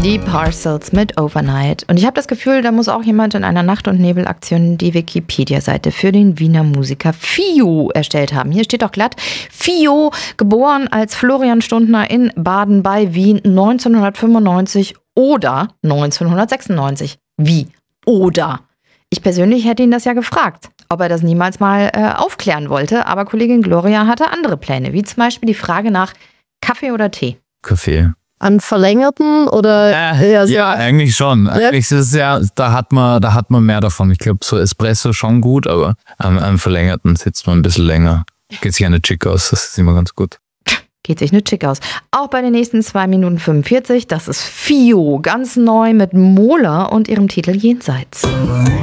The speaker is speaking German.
Die Parcels mit Overnight. Und ich habe das Gefühl, da muss auch jemand in einer Nacht- und Nebelaktion die Wikipedia-Seite für den Wiener Musiker Fio erstellt haben. Hier steht doch glatt: Fio, geboren als Florian Stundner in Baden bei Wien 1995 oder 1996. Wie? Oder? Ich persönlich hätte ihn das ja gefragt, ob er das niemals mal aufklären wollte. Aber Kollegin Gloria hatte andere Pläne, wie zum Beispiel die Frage nach Kaffee oder Tee. Kaffee. An verlängerten oder? Ja, eigentlich schon. Eigentlich ist es ja, da hat man mehr davon. Ich glaube, so Espresso schon gut, aber am verlängerten sitzt man ein bisschen länger. Geht sich eine Chick aus, das ist immer ganz gut. Geht sich eine Chick aus. Auch bei den nächsten 2 Minuten 45, das ist Fio, ganz neu mit Mola und ihrem Titel Jenseits.